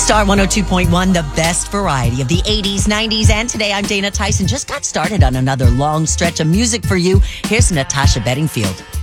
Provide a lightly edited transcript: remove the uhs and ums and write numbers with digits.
Star 102.1, the best variety of the 80s, 90s, and today. I'm Dana Tyson. Just got started on another long stretch of music for you. Here's Natasha Bedingfield.